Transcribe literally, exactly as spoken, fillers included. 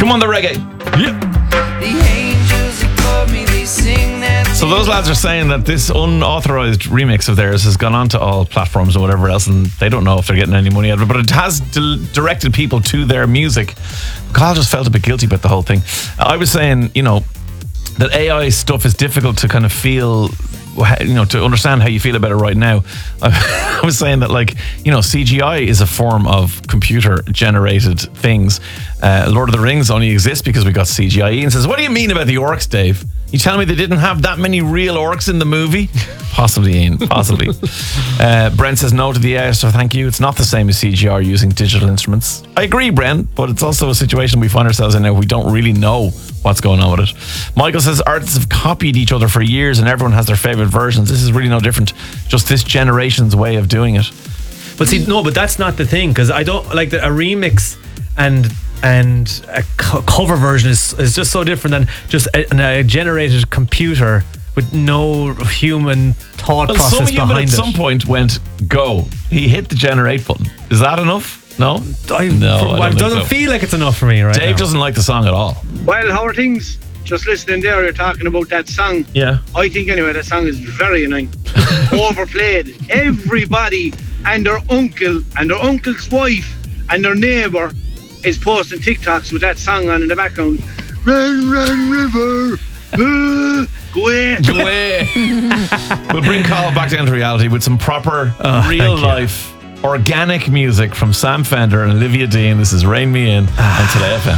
Come on, the reggae. Yeah. So those lads are saying that this unauthorized remix of theirs has gone on to all platforms or whatever else, and they don't know if they're getting any money out of it, but it has di- directed people to their music. Carl just felt a bit guilty about the whole thing. I was saying, you know, that A I stuff is difficult to kind of feel, you know, to understand how you feel about it right now. I was saying that, like, you know, C G I is a form of computer generated things. Uh, Lord of the Rings only exists because we got C G I. Ian says, what do you mean about the orcs, Dave? You telling me they didn't have that many real orcs in the movie? Possibly, Ian, possibly. uh, Brent says no to the A I, so thank you. It's not the same as C G I using digital instruments. I agree, Brent, but it's also a situation we find ourselves in now. We don't really know what's going on with it. Michael says artists have copied each other for years and everyone has their favorite versions. This is really no different. Just this generation's way of doing it. But see, no, but that's not the thing, because I don't like the, a remix and and a co- cover version is, is just so different than just a, a generated computer with no human thought well, process some human behind at it. some point went go. He hit the generate button. Is that enough? No, I, no. For, I it don't doesn't think so. feel like it's enough for me right Dave now. doesn't like the song at all. Well, how are things? Just listening there, you're talking about that song. Yeah. I think anyway, that song is very annoying. Overplayed. Everybody and their uncle and their uncle's wife and their neighbour is posting TikToks with that song on in the background. Run, run, river. Uh, go away. Go away. We'll bring Carl back down to reality with some proper, Oh, real thank you. life, organic music from Sam Fender and Olivia Dean. This is Rain Me In on Today F M.